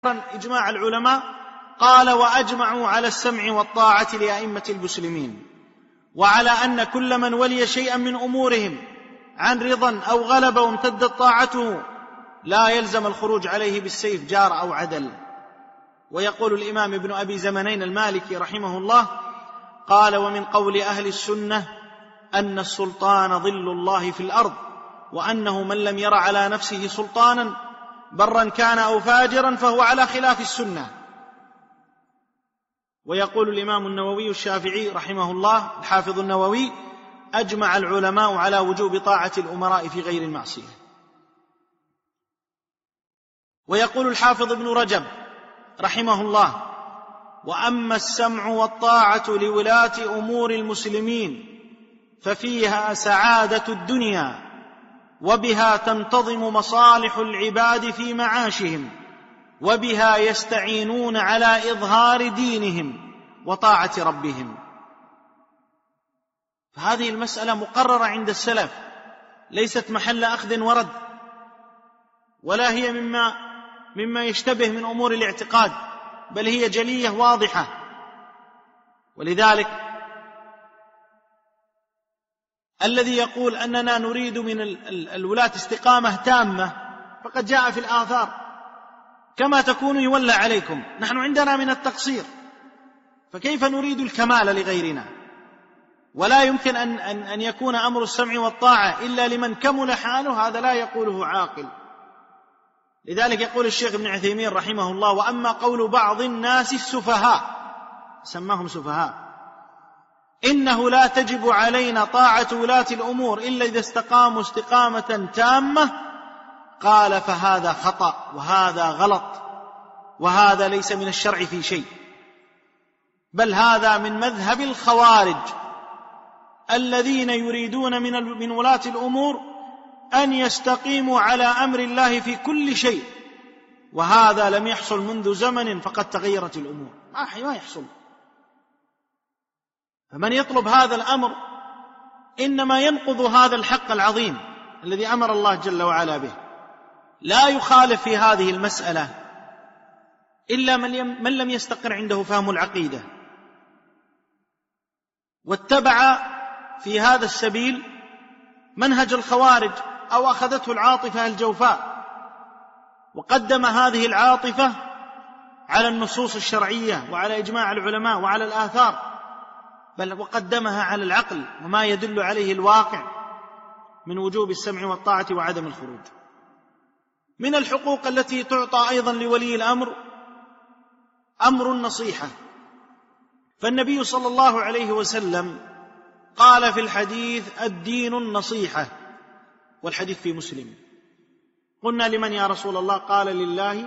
إجماع العلماء قال: وأجمعوا على السمع والطاعة لأئمة المسلمين، وعلى أن كل من ولي شيئا من أمورهم عن رضا أو غلب وامتدت طاعته لا يلزم الخروج عليه بالسيف جار أو عدل. ويقول الإمام ابن أبي زمنين المالكي رحمه الله قال: ومن قول أهل السنة أن السلطان ظل الله في الأرض، وأنه من لم ير على نفسه سلطانا برا كان أو فاجرا فهو على خلاف السنة. ويقول الإمام النووي الشافعي رحمه الله الحافظ النووي: أجمع العلماء على وجوب طاعة الأمراء في غير المعصية. ويقول الحافظ ابن رجب رحمه الله: وأما السمع والطاعة لولاة أمور المسلمين ففيها سعادة الدنيا، وبها تنتظم مصالح العباد في معاشهم، وبها يستعينون على إظهار دينهم وطاعة ربهم. فهذه المسألة مقررة عند السلف، ليست محل أخذ ورد، ولا هي مما يشتبه من أمور الاعتقاد، بل هي جلية واضحة. ولذلك الذي يقول أننا نريد من الولاة استقامة تامة فقد جاء في الآثار: كما تكون يولى عليكم. نحن عندنا من التقصير، فكيف نريد الكمال لغيرنا؟ ولا يمكن أن يكون أمر السمع والطاعة إلا لمن كمل حاله، هذا لا يقوله عاقل. لذلك يقول الشيخ ابن عثيمين رحمه الله: وأما قول بعض الناس السفهاء، سماهم سفهاء، إنه لا تجب علينا طاعة ولاة الأمور إلا إذا استقاموا استقامة تامة، قال: فهذا خطأ، وهذا غلط، وهذا ليس من الشرع في شيء، بل هذا من مذهب الخوارج الذين يريدون من ولاة الأمور أن يستقيموا على أمر الله في كل شيء، وهذا لم يحصل منذ زمن فقد تغيرت الأمور، ما يحصل. فمن يطلب هذا الأمر إنما ينقض هذا الحق العظيم الذي أمر الله جل وعلا به. لا يخالف في هذه المسألة إلا من لم يستقر عنده فهم العقيدة، واتبع في هذا السبيل منهج الخوارج، أو أخذته العاطفة الجوفاء، وقدم هذه العاطفة على النصوص الشرعية وعلى إجماع العلماء وعلى الآثار، بل وقدمها على العقل وما يدل عليه الواقع من وجوب السمع والطاعة وعدم الخروج. من الحقوق التي تعطى أيضا لولي الأمر أمر النصيحة، فالنبي صلى الله عليه وسلم قال في الحديث: الدين النصيحة، والحديث في مسلم. قلنا: لمن يا رسول الله؟ قال: لله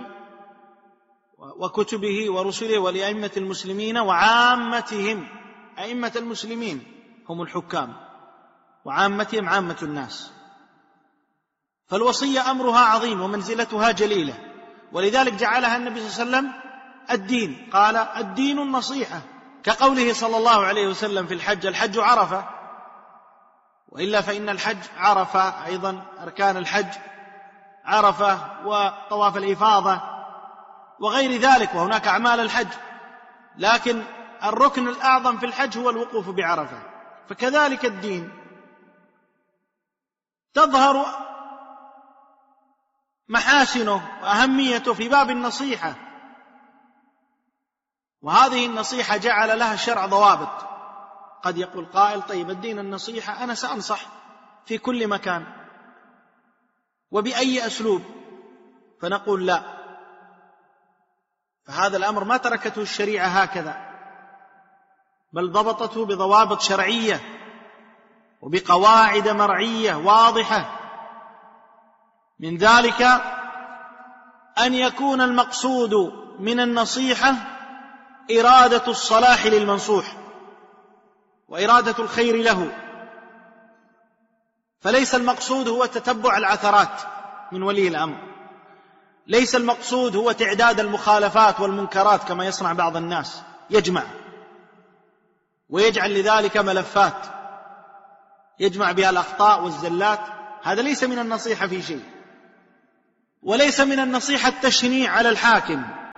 وكتبه ورسله ولأئمة المسلمين وعامتهم. أئمة المسلمين هم الحكام، وعامتهم عامة الناس. فالوصية أمرها عظيم ومنزلتها جليلة، ولذلك جعلها النبي صلى الله عليه وسلم الدين، قال: الدين النصيحة، كقوله صلى الله عليه وسلم في الحج: الحج عرفة، وإلا فإن الحج عرفة أيضا، أركان الحج عرفة وطواف الإفاضة وغير ذلك، وهناك أعمال الحج، لكن الركن الأعظم في الحج هو الوقوف بعرفة. فكذلك الدين تظهر محاسنه وأهميته في باب النصيحة، وهذه النصيحة جعل لها الشرع ضوابط. قد يقول قائل: طيب الدين النصيحة، أنا سأنصح في كل مكان وبأي أسلوب، فنقول: لا، فهذا الأمر ما تركته الشريعة هكذا، بل ضبطته بضوابط شرعية وبقواعد مرعية واضحة. من ذلك أن يكون المقصود من النصيحة إرادة الصلاح للمنصوح وإرادة الخير له، فليس المقصود هو تتبع العثرات من ولي الأمر، ليس المقصود هو تعداد المخالفات والمنكرات كما يصنع بعض الناس، يجمع ويجعل لذلك ملفات يجمع بها الأخطاء والزلات. هذا ليس من النصيحة في شيء، وليس من النصيحة التشنيع على الحاكم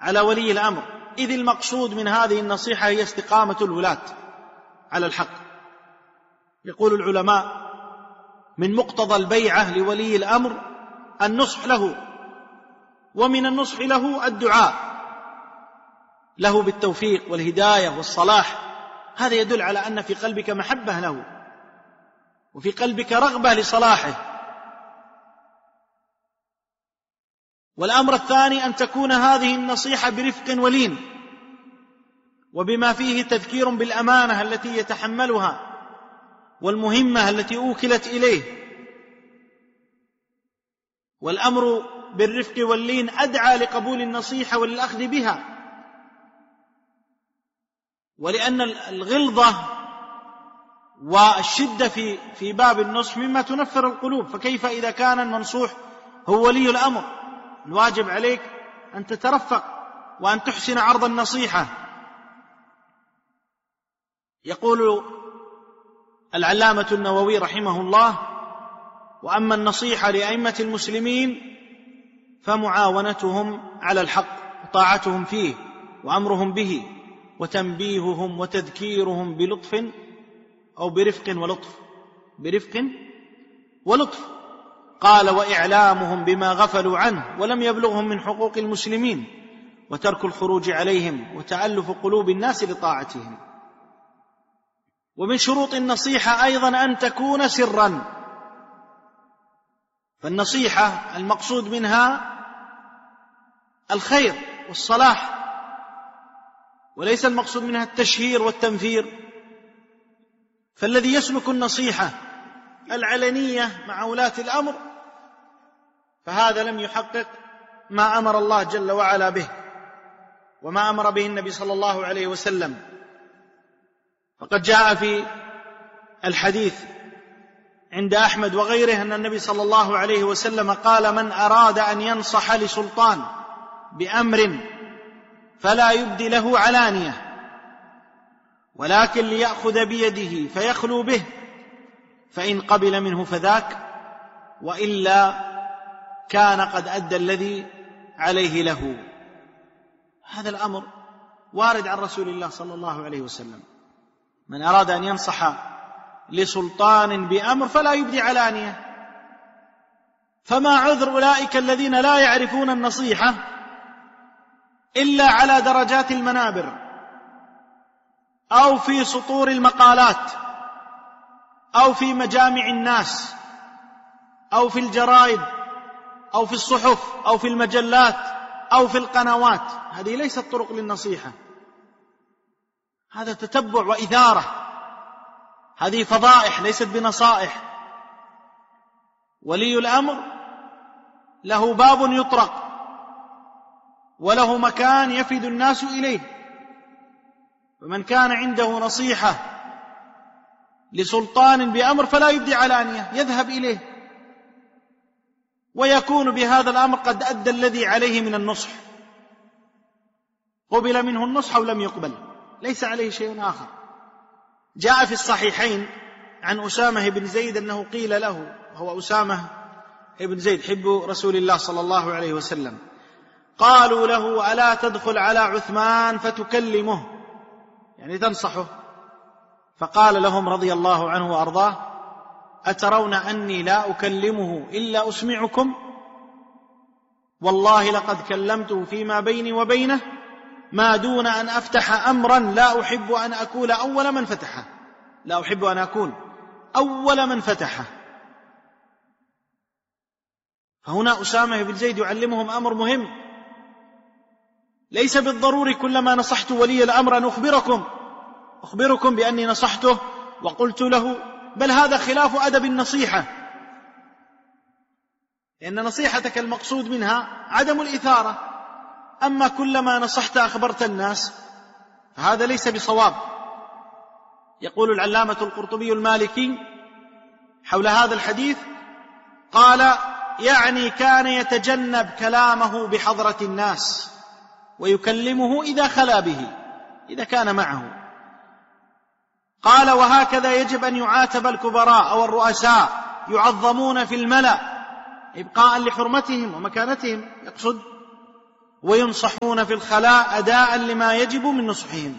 على ولي الأمر، إذ المقصود من هذه النصيحة هي استقامة الولاة على الحق. يقول العلماء: من مقتضى البيعة لولي الأمر النصح له، ومن النصح له الدعاء له بالتوفيق والهداية والصلاح. هذا يدل على أن في قلبك محبة له، وفي قلبك رغبة لصلاحه. والأمر الثاني أن تكون هذه النصيحة برفق ولين، وبما فيه تذكير بالأمانة التي يتحملها والمهمة التي أوكلت إليه. والأمر بالرفق واللين أدعى لقبول النصيحة وللأخذ بها، ولأن الغلظة والشدة في باب النصح مما تنفر القلوب، فكيف إذا كان المنصوح هو ولي الأمر؟ الواجب عليك أن تترفق وأن تحسن عرض النصيحة. يقول العلامة النووي رحمه الله: وأما النصيحة لأئمة المسلمين فمعاونتهم على الحق وطاعتهم فيه وأمرهم به وتنبيههم وتذكيرهم بلطف أو برفق ولطف. قال: وإعلامهم بما غفلوا عنه ولم يبلغهم من حقوق المسلمين، وترك الخروج عليهم، وتألف قلوب الناس لطاعتهم. ومن شروط النصيحة أيضا أن تكون سرا، فالنصيحة المقصود منها الخير والصلاح، وليس المقصود منها التشهير والتنفير. فالذي يسلك النصيحة العلنية مع ولاة الأمر فهذا لم يحقق ما أمر الله جل وعلا به، وما أمر به النبي صلى الله عليه وسلم. فقد جاء في الحديث عند أحمد وغيره أن النبي صلى الله عليه وسلم قال: من أراد أن ينصح لسلطان بأمر فلا يبدي له علانية، ولكن ليأخذ بيده فيخلو به، فإن قبل منه فذاك، وإلا كان قد أدى الذي عليه له. هذا الأمر وارد عن رسول الله صلى الله عليه وسلم: من أراد أن ينصح لسلطان بأمر فلا يبدي علانية. فما عذر أولئك الذين لا يعرفون النصيحة إلا على درجات المنابر، أو في سطور المقالات، أو في مجامع الناس، أو في الجرائد، أو في الصحف، أو في المجلات، أو في القنوات. هذه ليست طرق للنصيحة، هذا تتبع وإثارة، هذه فضائح ليست بنصائح. ولي الأمر له باب يطرق، وله مكان يفد الناس إليه، فمن كان عنده نصيحة لسلطان بأمر فلا يبدي علانية، يذهب إليه، ويكون بهذا الأمر قد أدى الذي عليه من النصح، قبل منه النصح أو لم يقبل، ليس عليه شيء آخر. جاء في الصحيحين عن أسامة بن زيد أنه قيل له، هو أسامة بن زيد حب رسول الله صلى الله عليه وسلم، قالوا له: ألا تدخل على عثمان فتكلمه، يعني تنصحه؟ فقال لهم رضي الله عنه وأرضاه: أترون أني لا أكلمه إلا أسمعكم؟ والله لقد كلمته فيما بيني وبينه ما دون أن أفتح أمرا لا أحب أن أكون أول من فتحه، لا أحب أن أكون أول من فتحه. فهنا أسامة بن زيد يعلمهم أمر مهم، ليس بالضروري كلما نصحت ولي الأمر أن أخبركم بأني نصحته وقلت له، بل هذا خلاف أدب النصيحة، لأن نصيحتك المقصود منها عدم الإثارة. أما كلما نصحت أخبرت الناس فهذا ليس بصواب. يقول العلامة القرطبي المالكي حول هذا الحديث، قال: يعني كان يتجنب كلامه بحضرة الناس ويكلمه إذا خلا به، إذا كان معه. قال: وهكذا يجب أن يعاتب الكبراء أو الرؤساء، يعظمون في الملأ إبقاء لحرمتهم ومكانتهم، يقصد وينصحون في الخلاء أداء لما يجب من نصحهم.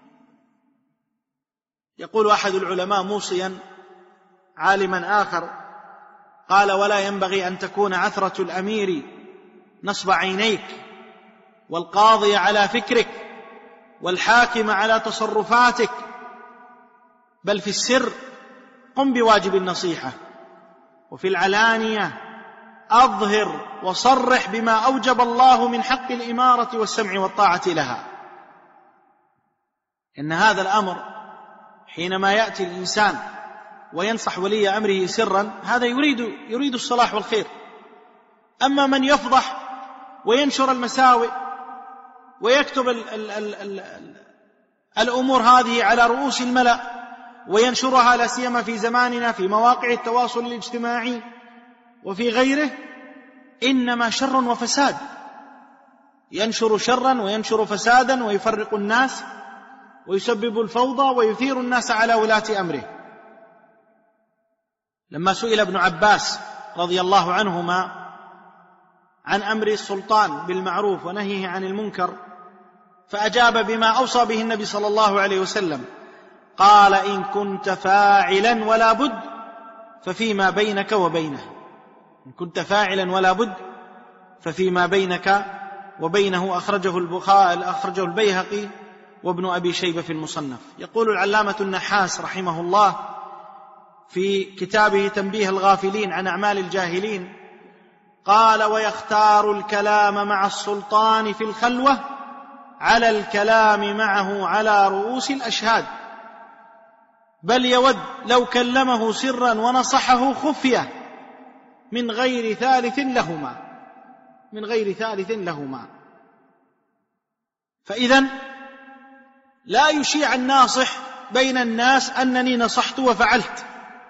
يقول أحد العلماء موصيا عالما آخر، قال: ولا ينبغي أن تكون عثرة الأمير نصب عينيك، والقاضي على فكرك، والحاكم على تصرفاتك، بل في السر قم بواجب النصيحة، وفي العلانية أظهر وصرح بما أوجب الله من حق الإمارة والسمع والطاعة لها. إن هذا الأمر حينما يأتي الإنسان وينصح ولي أمره سرا، هذا يريد الصلاح والخير. أما من يفضح وينشر المساوئ ويكتب الأمور هذه على رؤوس الملأ وينشرها لا سيما في زماننا في مواقع التواصل الاجتماعي وفي غيره، إنما شر وفساد، ينشر شرا وينشر فسادا ويفرق الناس ويسبب الفوضى ويثير الناس على ولاة أمره. لما سئل ابن عباس رضي الله عنهما عن أمر السلطان بالمعروف ونهيه عن المنكر، فأجاب بما أوصى به النبي صلى الله عليه وسلم، قال: إن كنت فاعلا ولا بد ففيما بينك وبينه. إن كنت فاعلا ولا بد ففيما بينك وبينه. أخرجه البيهقي وابن أبي شيبة في المصنف. يقول العلامة النحاس رحمه الله في كتابه تنبيه الغافلين عن أعمال الجاهلين، قال: ويختار الكلام مع السلطان في الخلوة على الكلام معه على رؤوس الأشهاد، بل يود لو كلمه سرا ونصحه خفية من غير ثالث لهما. فإذن لا يشيع الناصح بين الناس أنني نصحت وفعلت،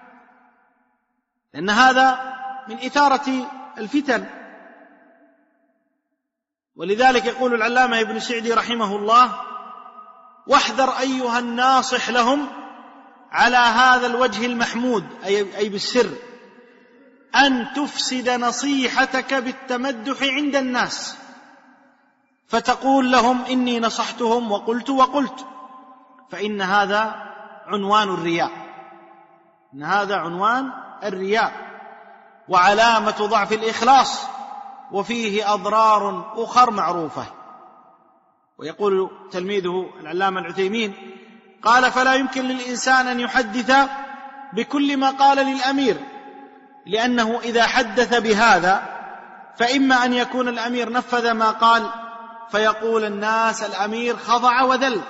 لأن هذا من إثارة الفتن. ولذلك يقول العلامة ابن سعدي رحمه الله: واحذر أيها الناصح لهم على هذا الوجه المحمود، أي بالسر، أن تفسد نصيحتك بالتمدح عند الناس، فتقول لهم إني نصحتهم وقلت، فإن هذا عنوان الرياء، وعلامة ضعف الإخلاص، وفيه أضرار أخر معروفة. ويقول تلميذه العلامة العثيمين، قال: فلا يمكن للإنسان أن يحدث بكل ما قال للأمير، لأنه إذا حدث بهذا فإما أن يكون الأمير نفذ ما قال فيقول الناس الأمير خضع وذل،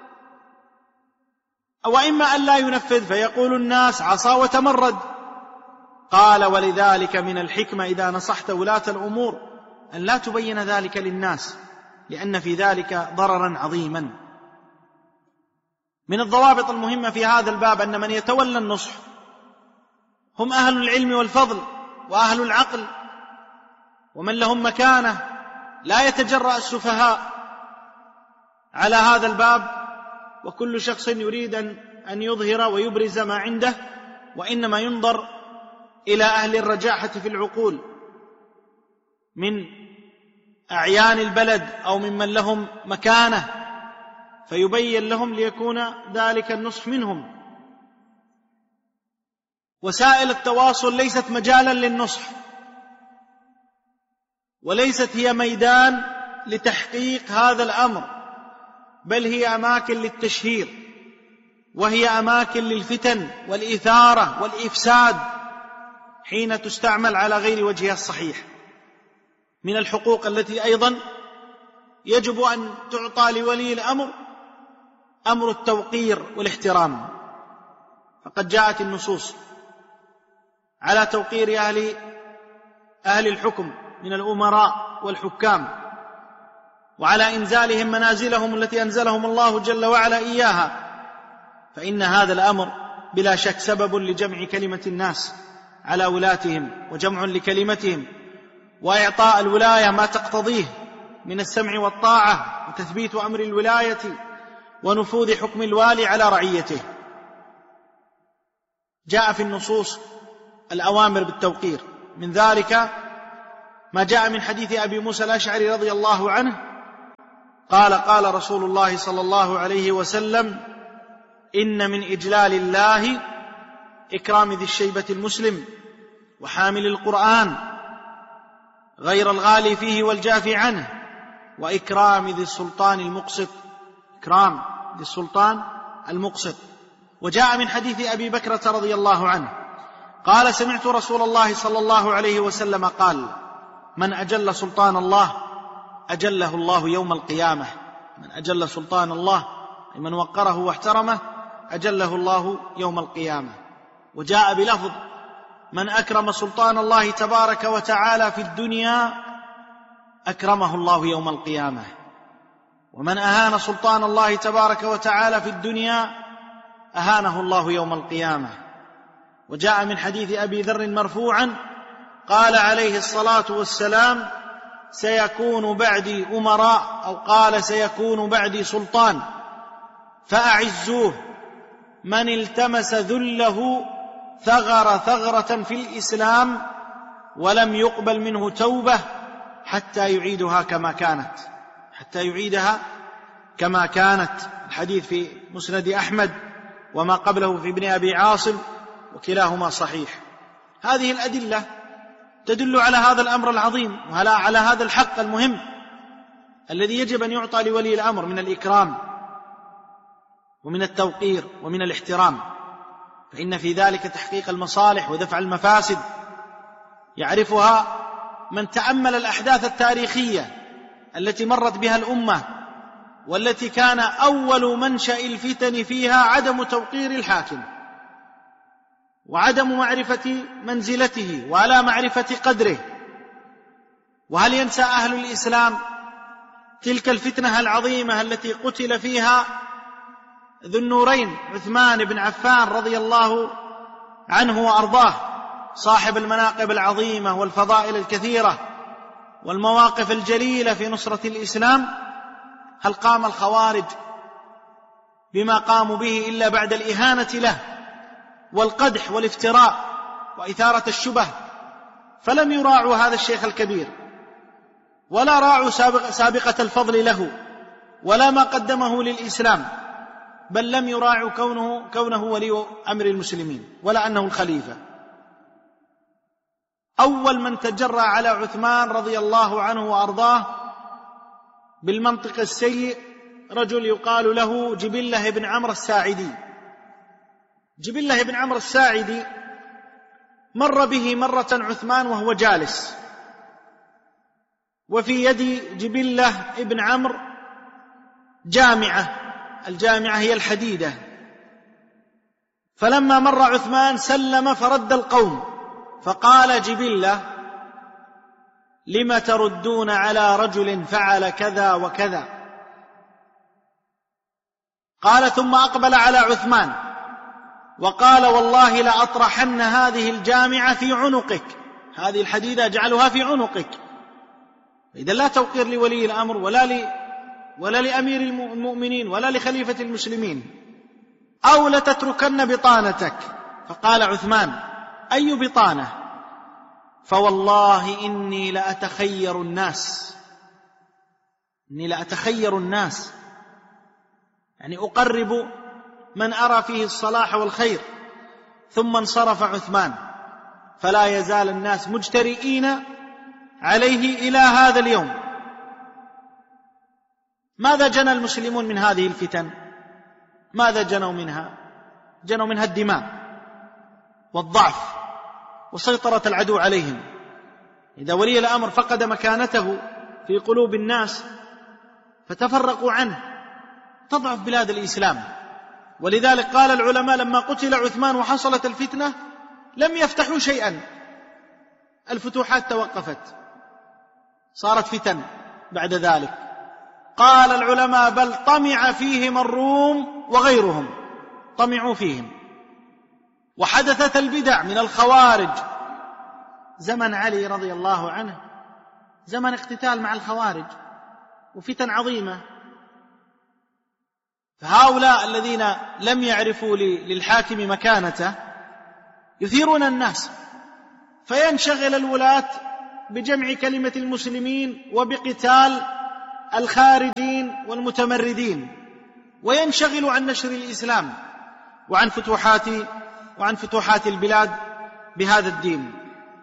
وإما أن لا ينفذ فيقول الناس عصى وتمرد. قال: ولذلك من الحكمة إذا نصحت ولاة الأمور أن لا تبين ذلك للناس، لأن في ذلك ضررا عظيما. من الضوابط المهمة في هذا الباب أن من يتولى النصح هم أهل العلم والفضل وأهل العقل ومن لهم مكانة، لا يتجرأ السفهاء على هذا الباب، وكل شخص يريد أن يظهر ويبرز ما عنده، وإنما ينظر إلى أهل الرجاحة في العقول من أعيان البلد أو ممن لهم مكانة، فيبين لهم ليكون ذلك النصح منهم. وسائل التواصل ليست مجالا للنصح، وليست هي ميدان لتحقيق هذا الأمر، بل هي أماكن للتشهير، وهي أماكن للفتن والإثارة والإفساد حين تستعمل على غير وجهها الصحيح. من الحقوق التي أيضا يجب أن تعطى لولي الأمر أمر التوقير والاحترام، فقد جاءت النصوص على توقير أهل الحكم من الأمراء والحكام، وعلى إنزالهم منازلهم التي أنزلهم الله جل وعلا إياها، فإن هذا الأمر بلا شك سبب لجمع كلمة الناس على ولاتهم، وجمع لكلمتهم، وإعطاء الولاية ما تقتضيه من السمع والطاعة، وتثبيت أمر الولاية ونفوذ حكم الوالي على رعيته. جاء في النصوص الأوامر بالتوقير، من ذلك ما جاء من حديث أبي موسى الأشعري رضي الله عنه قال قال رسول الله صلى الله عليه وسلم: إن من إجلال الله إكرام ذي الشيبة المسلم وحامل القرآن غير الغالي فيه والجافي عنه، وإكرام ذي السلطان المقسط، إكرام ذي السلطان المقسط. وجاء من حديث أبي بكرة رضي الله عنه قال: سمعت رسول الله صلى الله عليه وسلم قال: من أجل سلطان الله أجله الله يوم القيامة. من أجل سلطان الله أي من وقره واحترمه أجله الله يوم القيامة. وجاء بلفظ: من أكرم سلطان الله تبارك وتعالى في الدنيا أكرمه الله يوم القيامة، ومن أهان سلطان الله تبارك وتعالى في الدنيا أهانه الله يوم القيامة. وجاء من حديث أبي ذر مرفوعا قال عليه الصلاة والسلام: سيكون بعدي أمراء، أو قال: سيكون بعدي سلطان فأعزوه، من التمس ذله ثغر ثغرة في الإسلام ولم يقبل منه توبة حتى يعيدها كما كانت، حتى يعيدها كما كانت. الحديث في مسند أحمد وما قبله في ابن أبي عاصم، وكلاهما صحيح. هذه الأدلة تدل على هذا الأمر العظيم وعلى هذا الحق المهم الذي يجب أن يعطى لولي الأمر من الإكرام ومن التوقير ومن الاحترام، فإن في ذلك تحقيق المصالح ودفع المفاسد يعرفها من تأمل الأحداث التاريخية التي مرت بها الأمة، والتي كان أول منشأ الفتن فيها عدم توقير الحاكم وعدم معرفة منزلته وعلى معرفة قدره. وهل ينسى أهل الإسلام تلك الفتنة العظيمة التي قتل فيها ذو النورين عثمان بن عفان رضي الله عنه وأرضاه، صاحب المناقب العظيمة والفضائل الكثيرة والمواقف الجليلة في نصرة الإسلام؟ هل قام الخوارج بما قاموا به إلا بعد الإهانة له والقدح والافتراء وإثارة الشبه؟ فلم يراعوا هذا الشيخ الكبير، ولا راعوا سابقة الفضل له ولا ما قدمه للإسلام، بل لم يراعوا كونه ولي أمر المسلمين ولا أنه الخليفة. أول من تجرأ على عثمان رضي الله عنه وأرضاه بالمنطق السيء رجل يقال له جبلة بن عمرو الساعدي. جبلة بن عمرو الساعدي مر به مرة عثمان وهو جالس، وفي يد جبلة بن عمرو جامعة، الجامعة هي الحديدة. فلما مر عثمان سلم فرد القوم، فقال جبلة: لم تردون على رجل فعل كذا وكذا؟ قال: ثم أقبل على عثمان وقال: والله لأطرحن هذه الجامعة في عنقك، هذه الحديدة أجعلها في عنقك. إذا لا توقير لولي الأمر ولا لأمير المؤمنين ولا لخليفة المسلمين. أو لتتركن بطانتك. فقال عثمان: أي بطانة؟ فوالله إني لأتخير الناس، إني لأتخير الناس، يعني أقرب من أرى فيه الصلاح والخير. ثم انصرف عثمان، فلا يزال الناس مجترئين عليه إلى هذا اليوم. ماذا جنى المسلمون من هذه الفتن؟ ماذا جنوا منها؟ جنوا منها الدماء والضعف وسيطرة العدو عليهم. إذا ولي الأمر فقد مكانته في قلوب الناس فتفرقوا عنه تضعف بلاد الإسلام. ولذلك قال العلماء: لما قتل عثمان وحصلت الفتنة لم يفتحوا شيئا، الفتوحات توقفت، صارت فتن بعد ذلك. قال العلماء: بل طمع فيهم الروم وغيرهم، طمعوا فيهم. وحدثت البدع من الخوارج زمن علي رضي الله عنه، زمن اقتتال مع الخوارج وفتن عظيمة. فهؤلاء الذين لم يعرفوا للحاكم مكانته يثيرون الناس، فينشغل الولاة بجمع كلمة المسلمين وبقتال الخارجين والمتمردين، وينشغل عن نشر الإسلام وعن فتوحات البلاد بهذا الدين.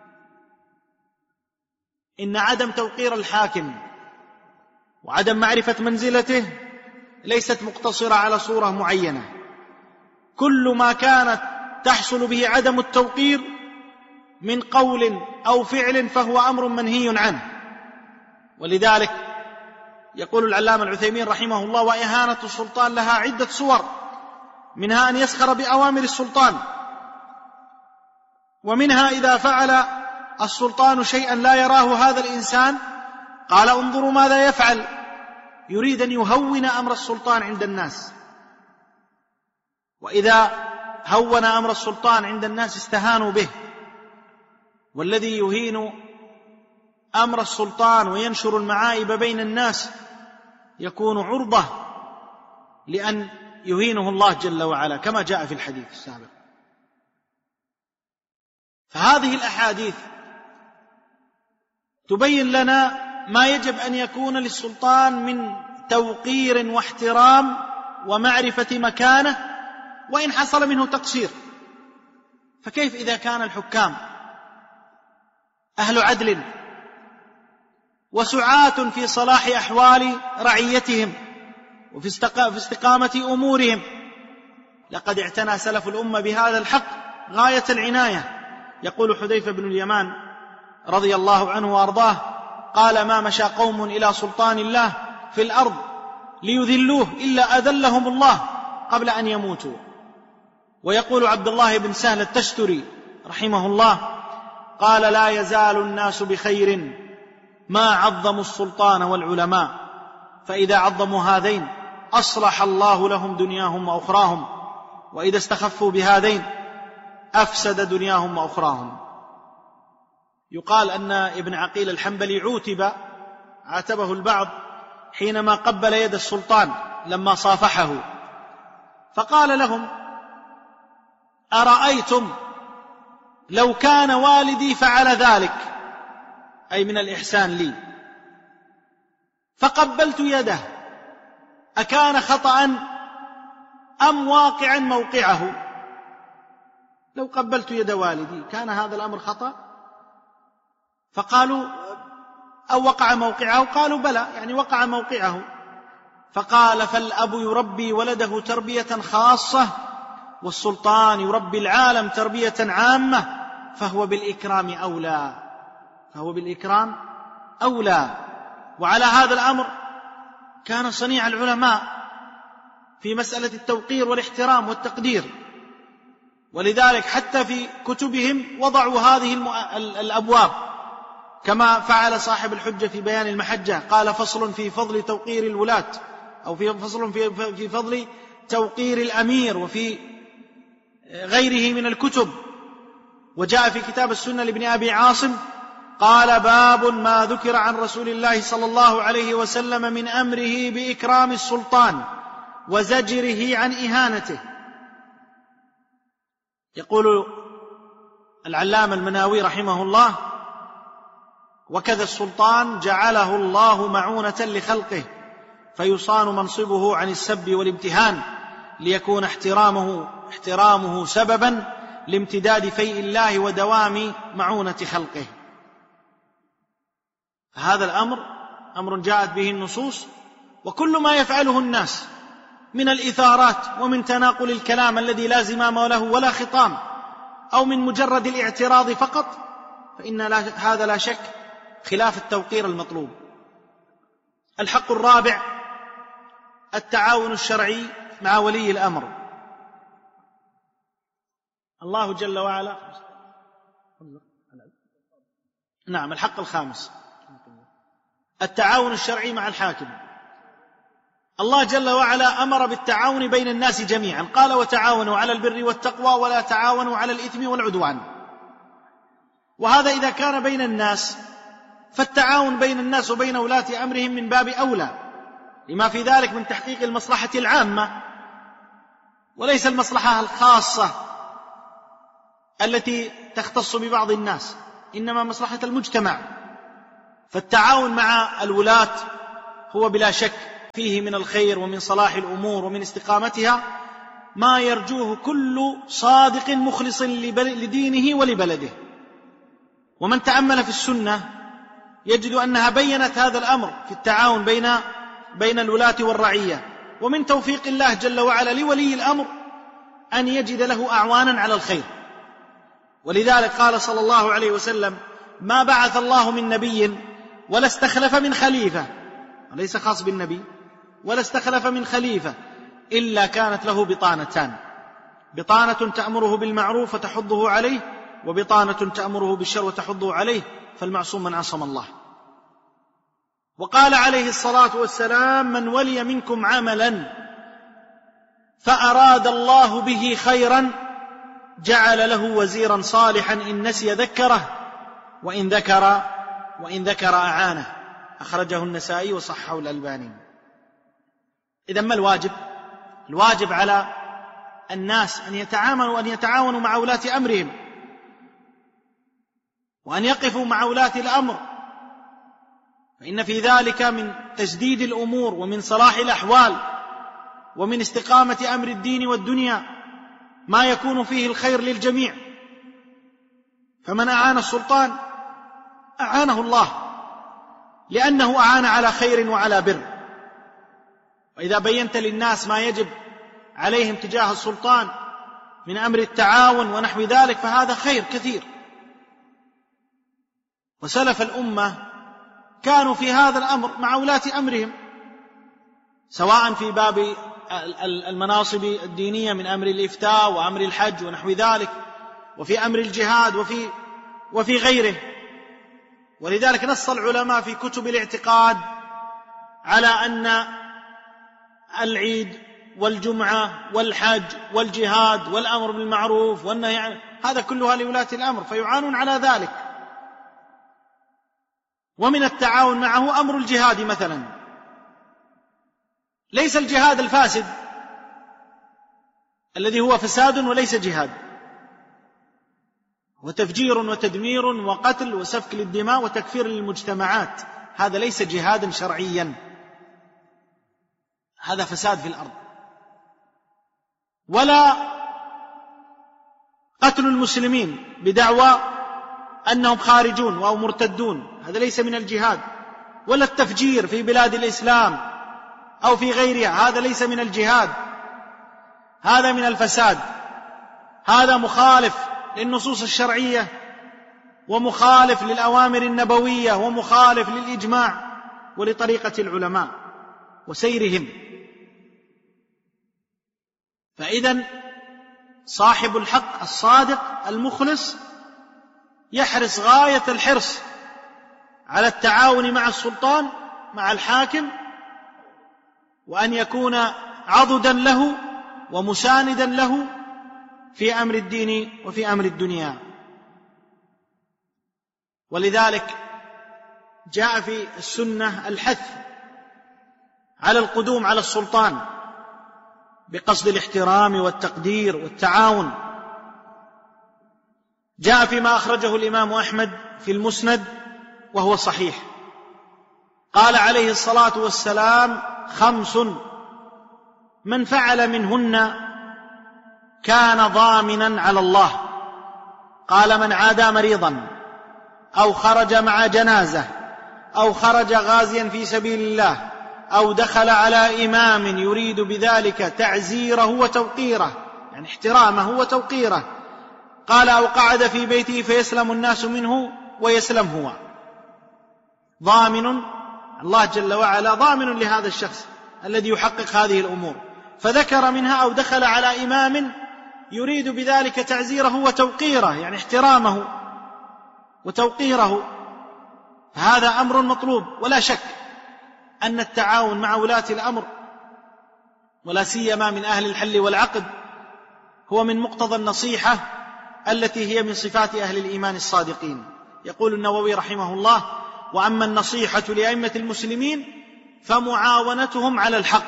إن عدم توقير الحاكم وعدم معرفة منزلته ليست مقتصرة على صورة معينة. كل ما كانت تحصل به عدم التوقير من قول أو فعل فهو أمر منهي عنه. ولذلك يقول العلامة العثيمين رحمه الله: وإهانة السلطان لها عدة صور، منها أن يسخر بأوامر السلطان، ومنها إذا فعل السلطان شيئا لا يراه هذا الإنسان قال: انظروا ماذا يفعل، يريد أن يهون أمر السلطان عند الناس. وإذا هون أمر السلطان عند الناس استهانوا به. والذي يهين أمر السلطان وينشر المعايب بين الناس يكون عرضة لأن يهينه الله جل وعلا، كما جاء في الحديث السابق. فهذه الأحاديث تبين لنا ما يجب أن يكون للسلطان من توقير واحترام ومعرفة مكانه، وإن حصل منه تقصير. فكيف إذا كان الحكام أهل عدل وسعاة في صلاح أحوال رعيتهم وفي استقامة أمورهم؟ لقد اعتنى سلف الأمة بهذا الحق غاية العناية. يقول حذيفة بن اليمان رضي الله عنه وأرضاه قال: ما مشى قوم إلى سلطان الله في الأرض ليذلوه إلا أذلهم الله قبل أن يموتوا. ويقول عبد الله بن سهل التستري رحمه الله قال: لا يزال الناس بخير ما عظموا السلطان والعلماء، فإذا عظموا هذين أصلح الله لهم دنياهم وأخراهم، وإذا استخفوا بهذين أفسد دنياهم وأخراهم. يقال أن ابن عقيل الحنبلي عاتبه البعض حينما قبل يد السلطان لما صافحه، فقال لهم: أرأيتم لو كان والدي فعل ذلك، أي من الإحسان لي، فقبلت يده، أكان خطأ أم واقعا موقعه؟ لو قبلت يد والدي كان هذا الأمر خطأ؟ فقالوا: أو وقع موقعه؟ قالوا: بلى، يعني وقع موقعه. فقال: فالأب يربي ولده تربية خاصة، والسلطان يربي العالم تربية عامة، فهو بالإكرام أولى. وعلى هذا الأمر كان صنيع العلماء في مسألة التوقير والاحترام والتقدير. ولذلك حتى في كتبهم وضعوا هذه الأبواب، كما فعل صاحب الحجة في بيان المحجة، قال: فصل في فضل توقير الولاة، أو فصل في فضل توقير الأمير، وفي غيره من الكتب. وجاء في كتاب السنة لابن أبي عاصم قال: باب ما ذكر عن رسول الله صلى الله عليه وسلم من أمره بإكرام السلطان وزجره عن إهانته. يقول العلامة المناوي رحمه الله: وكذا السلطان جعله الله معونة لخلقه، فيصان منصبه عن السب والامتهان، ليكون احترامه سببا لامتداد فيء الله ودوام معونة خلقه. هذا الأمر أمر جاءت به النصوص. وكل ما يفعله الناس من الإثارات ومن تناقل الكلام الذي لا زمام له ولا خطام، أو من مجرد الاعتراض فقط، فإن هذا لا شك خلاف التوقير المطلوب. الحق الرابع: التعاون الشرعي مع ولي الأمر. الله جل وعلا الحق الخامس: التعاون الشرعي مع الحاكم. الله جل وعلا أمر بالتعاون بين الناس جميعا، قال: وتعاونوا على البر والتقوى ولا تعاونوا على الإثم والعدوان. وهذا إذا كان بين الناس، فالتعاون بين الناس وبين ولاة أمرهم من باب أولى، لما في ذلك من تحقيق المصلحة العامة، وليس المصلحة الخاصة التي تختص ببعض الناس، إنما مصلحة المجتمع. فالتعاون مع الولاة هو بلا شك فيه من الخير ومن صلاح الأمور ومن استقامتها ما يرجوه كل صادق مخلص لدينه ولبلده. ومن تأمل في السنة يجد أنها بيّنت هذا الأمر في التعاون بين الولاة والرعية. ومن توفيق الله جل وعلا لولي الأمر أن يجد له أعوانا على الخير. ولذلك قال صلى الله عليه وسلم: ما بعث الله من نبي ولا استخلف من خليفة، وليس خاص بالنبي، ولا استخلف من خليفة إلا كانت له بطانتان: بطانة تأمره بالمعروف وتحضه عليه، وبطانة تأمره بالشر وتحضه عليه، فالمعصوم من عصم الله. وقال عليه الصلاة والسلام: من ولي منكم عملا فأراد الله به خيرا جعل له وزيرا صالحا إن نسي ذكره وإن ذكر أعانه. أخرجه النسائي وصححه الألباني. إذن ما الواجب؟ الواجب على الناس أن يتعاونوا مع ولاة أمرهم، وأن يقفوا مع ولاة الأمر، فإن في ذلك من تجديد الأمور ومن صلاح الأحوال ومن استقامة أمر الدين والدنيا ما يكون فيه الخير للجميع. فمن أعان السلطان أعانه الله، لأنه أعان على خير وعلى بر. وإذا بينت للناس ما يجب عليهم تجاه السلطان من أمر التعاون ونحو ذلك فهذا خير كثير. وسلف الأمة كانوا في هذا الأمر مع ولاة أمرهم، سواء في باب المناصب الدينية من أمر الإفتاء وأمر الحج ونحو ذلك، وفي أمر الجهاد وفي غيره. ولذلك نص العلماء في كتب الاعتقاد على أن العيد والجمعة والحج والجهاد والأمر بالمعروف والنهي عن هذا كلها لولاة الأمر، فيعانون على ذلك. ومن التعاون معه أمر الجهاد مثلا، ليس الجهاد الفاسد الذي هو فساد وليس جهاد، وتفجير وتدمير وقتل وسفك للدماء وتكفير للمجتمعات، هذا ليس جهادا شرعيا، هذا فساد في الأرض. ولا قتل المسلمين بدعوى أنهم خارجون أو مرتدون، هذا ليس من الجهاد. ولا التفجير في بلاد الإسلام أو في غيرها، هذا ليس من الجهاد، هذا من الفساد. هذا مخالف للنصوص الشرعية ومخالف للأوامر النبوية ومخالف للإجماع ولطريقة العلماء وسيرهم. فإذن صاحب الحق الصادق المخلص يحرص غاية الحرص على التعاون مع السلطان مع الحاكم، وأن يكون عضدا له ومساندا له في أمر الدين وفي أمر الدنيا. ولذلك جاء في السنة الحث على القدوم على السلطان بقصد الاحترام والتقدير والتعاون. جاء فيما أخرجه الإمام أحمد في المسند وهو صحيح، قال عليه الصلاة والسلام: 5 من فعل منهن كان ضامنا على الله. قال: من عادى مريضا أو خرج مع جنازة أو خرج غازيا في سبيل الله أو دخل على إمام يريد بذلك تعزيره وتوقيره، يعني احترامه وتوقيره. قال: أو قعد في بيته فيسلم الناس منه ويسلم هو. ضامن الله جل وعلا، ضامن لهذا الشخص الذي يحقق هذه الأمور. فذكر منها: أو دخل على إمام يريد بذلك تعزيره وتوقيره، يعني احترامه وتوقيره. هذا أمر مطلوب. ولا شك أن التعاون مع ولاة الأمر ولا سيما من أهل الحل والعقد هو من مقتضى النصيحة التي هي من صفات أهل الإيمان الصادقين. يقول النووي رحمه الله: وأما النصيحة لأئمة المسلمين فمعاونتهم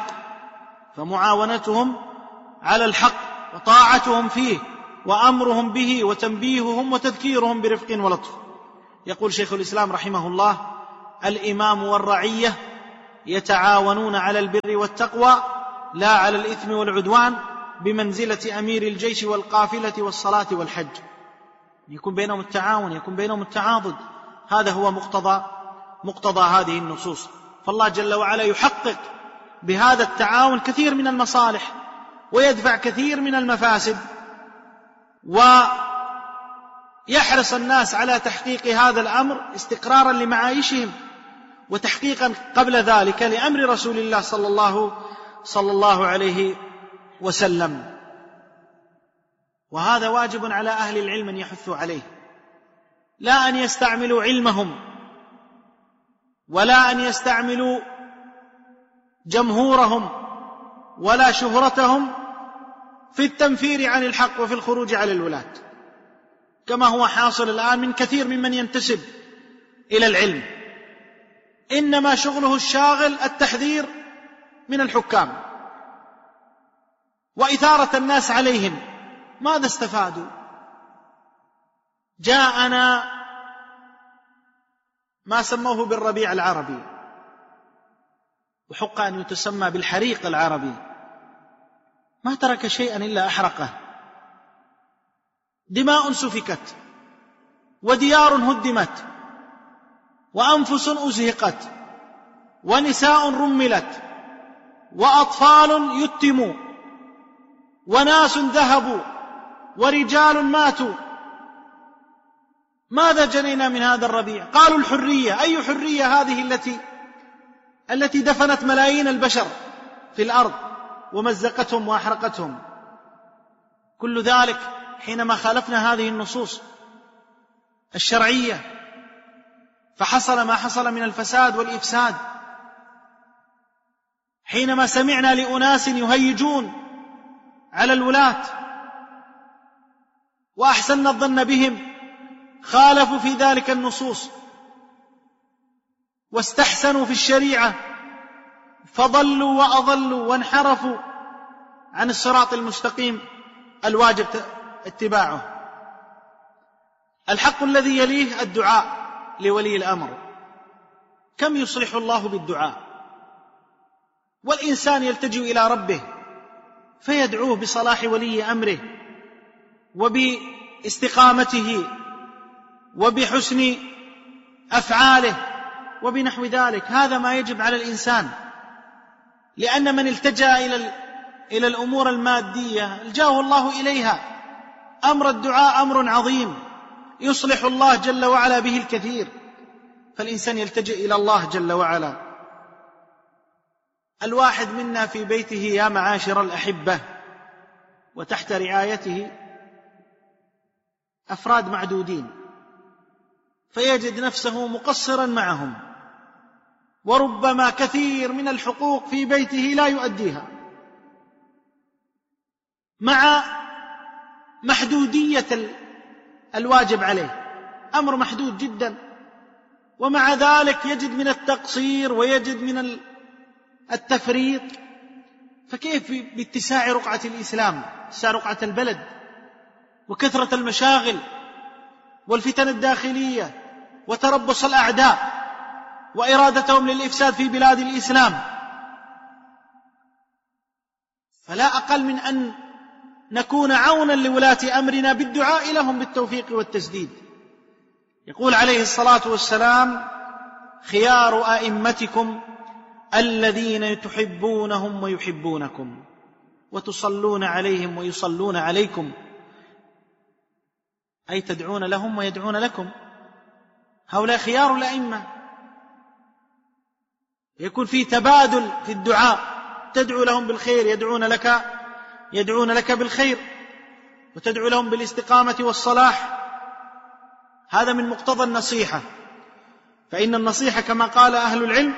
على الحق وطاعتهم فيه وأمرهم به وتنبيههم وتذكيرهم برفق ولطف. يقول شيخ الإسلام رحمه الله: الإمام والرعية يتعاونون على البر والتقوى لا على الإثم والعدوان، بمنزلة أمير الجيش والقافلة والصلاة والحج. يكون بينهم التعاون، يكون بينهم التعاضد. هذا هو مقتضى هذه النصوص. فالله جل وعلا يحقق بهذا التعاون كثير من المصالح ويدفع كثير من المفاسد، ويحرص الناس على تحقيق هذا الأمر استقرارا لمعايشهم، وتحقيقا قبل ذلك لأمر رسول الله صلى الله عليه وسلم. وهذا واجب على أهل العلم أن يحثوا عليه، لا أن يستعملوا علمهم ولا أن يستعملوا جمهورهم ولا شهرتهم في التنفير عن الحق وفي الخروج على الولاة، كما هو حاصل الآن من كثير ممن ينتسب إلى العلم. إنما شغله الشاغل التحذير من الحكام وإثارة الناس عليهم. ماذا استفادوا؟ جاءنا ما سموه بالربيع العربي، وحق أن يتسمى بالحريق العربي، ما ترك شيئا إلا أحرقه. دماء سفكت، وديار هدمت، وأنفس أزهقت، ونساء رملت، وأطفال يتموا، وناس ذهبوا، ورجال ماتوا. ماذا جنينا من هذا الربيع؟ قالوا الحرية. أي حرية هذه التي دفنت ملايين البشر في الأرض ومزقتهم وأحرقتهم؟ كل ذلك حينما خالفنا هذه النصوص الشرعية، فحصل ما حصل من الفساد والإفساد. حينما سمعنا لأناس يهيجون على الولاة وأحسننا الظن بهم، خالفوا في ذلك النصوص واستحسنوا في الشريعة، فضلوا وأضلوا وانحرفوا عن الصراط المستقيم الواجب اتباعه. الحق الذي يليه الدعاء لولي الأمر. كم يصلح الله بالدعاء، والإنسان يلتجئ إلى ربه فيدعوه بصلاح ولي أمره وباستقامته وبحسن أفعاله وبنحو ذلك. هذا ما يجب على الإنسان، لأن من التجأ إلى الأمور المادية الجاه الله إليها. أمر الدعاء أمر عظيم يصلح الله جل وعلا به الكثير، فالإنسان يلتجئ إلى الله جل وعلا. الواحد منا في بيته يا معاشر الأحبة وتحت رعايته أفراد معدودين، فيجد نفسه مقصرا معهم، وربما كثير من الحقوق في بيته لا يؤديها مع محدودية الواجب عليه. أمر محدود جدا، ومع ذلك يجد من التقصير ويجد من التفريط. فكيف باتساع رقعة الإسلام، اتساع رقعة البلد، وكثرة المشاغل والفتن الداخلية وتربص الأعداء وإرادتهم للإفساد في بلاد الإسلام؟ فلا أقل من أن نكون عونا لولاة أمرنا بالدعاء لهم بالتوفيق والتسديد. يقول عليه الصلاة والسلام: خيار أئمتكم الذين تحبونهم ويحبونكم وتصلون عليهم ويصلون عليكم، أي تدعون لهم ويدعون لكم. هؤلاء خيار الأئمة. يكون في تبادل في الدعاء، تدعو لهم بالخير يدعون لك بالخير، وتدعو لهم بالاستقامة والصلاح. هذا من مقتضى النصيحة. فإن النصيحة كما قال أهل العلم